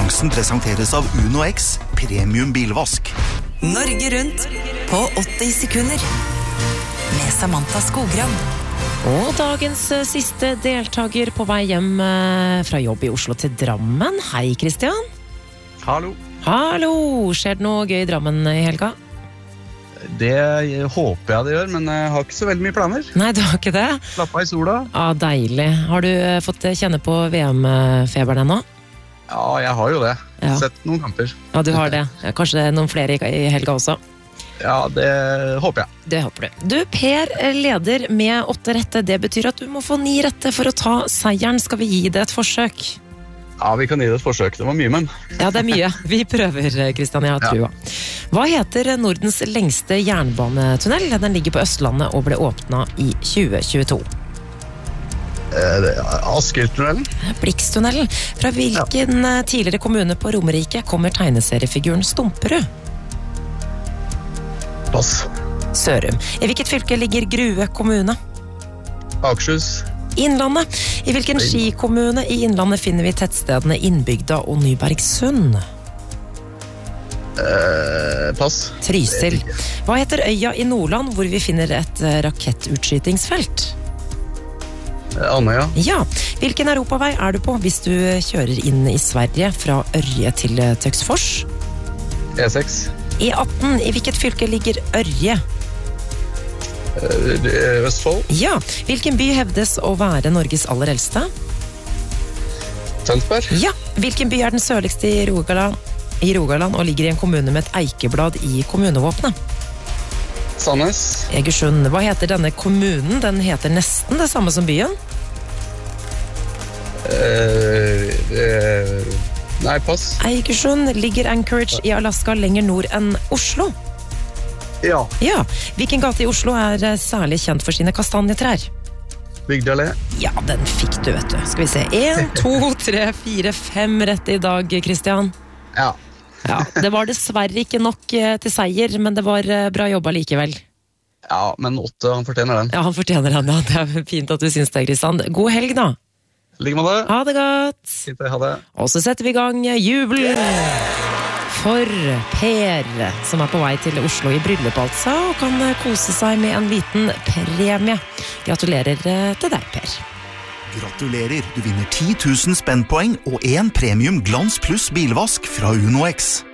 Konkurransen presenteres av Uno X, premium bilvask. Norge rundt på 80 sekunder med Samantha Skogran. Og dagens siste deltager på vei hjem fra jobb i Oslo til Drammen. Hei, Kristian. Hallo. Hallo, skjer det noe gøy i Drammen i helga? Det håper jeg det gjør, men jeg har ikke så veldig mye planer. Nei, du har ikke det? Slapp av i sola. Ja, deilig. Har du fått kjenne på VM-feberen ennå? Ja, jeg har jo det. Ja. Sett noen kamper. Ja, du har det. Kanskje noen flere i helga også? Ja, det håper jeg. Det håper du. Du, Per leder med 8 rette. Det betyr at du må få 9 rette for å ta seieren. Skal vi gi det et forsøk? Ja, vi kan gi det et forsøk. Det var mye, men... Ja, det er mye. Vi prøver, Kristian, jeg har trua. Hva heter Nordens lengste jernbanetunnel? Den ligger på Østlandet og ble åpnet i 2022. Askøytunnelen. Blikstunnelen. Fra hvilken tidligere kommune på Romerike kommer tegneseriefiguren Stumperud? Pass. Sørum. I hvilket fylke ligger Grue kommune? Akershus. Innlandet. I hvilken skikommune i Innlandet finner vi tettstedene Innbygda og Nybergsund? Pass. Trysil. Hva heter øya i Nordland hvor vi finner et rakettutskytingsfelt? Andøya. Ja. Hvilken europavei er du på hvis du kjører inn i Sverige fra Ørje til Töcksfors? E6. E18. I hvilket fylke ligger Ørje? Østfold. Ja. Hvilken by hevdes å være Norges aller eldste? Tønsberg. Ja. Hvilken by er den sørligste i Rogaland og ligger i en kommune med et eikeblad i kommunevåpenet? Sandnes. Egersund. Hva heter denne kommunen? Den heter nesten det samme som byen. Nei, pass. Egersund. Ligger Anchorage i Alaska lenger nord enn Oslo? Ja. Ja. Hvilken gate i Oslo er særlig kjent for sine kastanjetrær? Bygdeallé. Ja, den fikk du, vet du. Skal vi se. 1, 2, 3, 4, 5 rett i dag, Kristian. Ja. Ja, det var dessverre ikke nok til seier, men det var bra jobba likevel. Ja, men 8, han fortjener den. Ja, han fortjener den, ja. Det er fint at du syns det, Kristian. God helg, da. Ligger med det. Ha det godt. Fint, ha det. Og så setter vi i gang jubel for Per, som er på vei til Oslo i bryllup, altså, og kan kose seg med en liten premie. Gratulerer til deg, Per. Gratulerer, du vinner 10 000 spennpoeng og 1 premium Glans Plus bilvask fra Uno X.